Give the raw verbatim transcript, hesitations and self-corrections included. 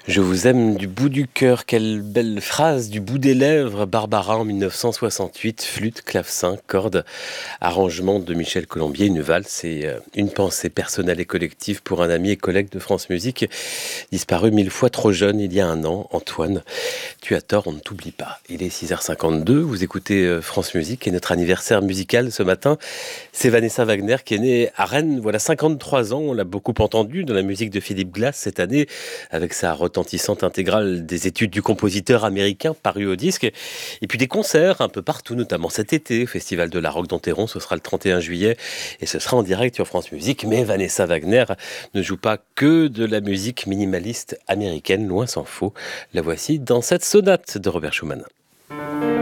Je vous aime du bout du cœur, quelle belle phrase, du bout des lèvres. Barbara en mille neuf cent soixante-huit, flûte, clavecin, cordes, arrangement de Michel Colombier, une valse et euh, une pensée personnelle et collective pour un ami et collègue de France Musique, disparu mille fois trop jeune il y a un an. Antoine, tu as tort, on ne t'oublie pas. Il est six heures cinquante-deux, vous écoutez euh, France Musique et notre anniversaire musical ce matin, c'est Vanessa Wagner qui est née à Rennes, voilà cinquante-trois ans. On l'a beaucoup entendu dans la musique de Philip Glass cette année, avec sa retentissante intégrale des études du compositeur américain paru au disque. Et puis des concerts un peu partout, notamment cet été, au Festival de la Roque d'Enterron, ce sera le trente et un juillet, et ce sera en direct sur France Musique. Mais Vanessa Wagner ne joue pas que de la musique minimaliste américaine, loin s'en faut. La voici dans cette sonate de Robert Schumann.